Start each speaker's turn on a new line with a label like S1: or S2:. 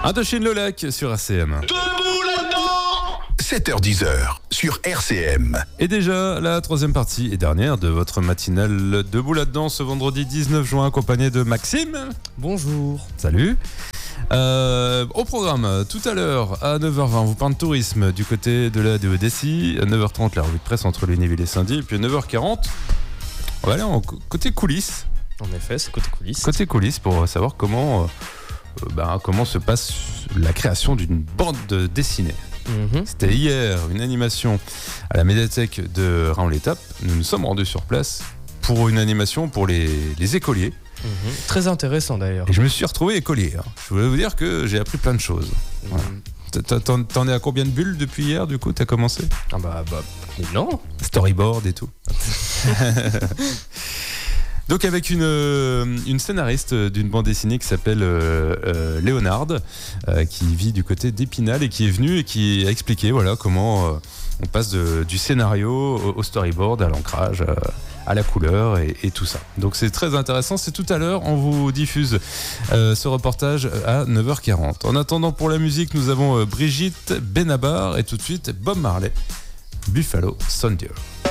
S1: Indochine le lac sur RCM.
S2: Debout là-dedans
S3: 7h-10h sur RCM.
S1: Et déjà la troisième partie et dernière de votre matinale Debout là-dedans ce vendredi 19 juin accompagné de Maxime.
S4: Bonjour.
S1: Salut. Au programme, tout à l'heure à 9h20, on vous parle de tourisme du côté de la DEDC. À 9h30, la revue de presse entre Lunéville et Saint-Dié. Et puis à 9h40, on va aller côté coulisses.
S4: En effet, c'est côté coulisses.
S1: Côté coulisses pour savoir comment se passe la création d'une bande dessinée. C'était hier une animation à la médiathèque de Raon-l'Étape. Nous nous sommes rendus sur place pour une animation pour les écoliers.
S4: Très intéressant d'ailleurs.
S1: Et je me suis retrouvé écolier. Je voulais vous dire que j'ai appris plein de choses. Voilà. T'en es à combien de bulles depuis hier, du coup, t'as commencé?
S4: Mais non.
S1: Storyboard et tout. Donc avec une scénariste d'une bande dessinée qui s'appelle Léonarde, qui vit du côté d'Épinal et qui est venue et qui a expliqué comment on passe du scénario au storyboard, à l'ancrage, à la couleur et tout ça. Donc c'est très intéressant, c'est tout à l'heure, on vous diffuse ce reportage à 9h40. En attendant, pour la musique, nous avons Brigitte Benabar et tout de suite Bob Marley, Buffalo Soldier.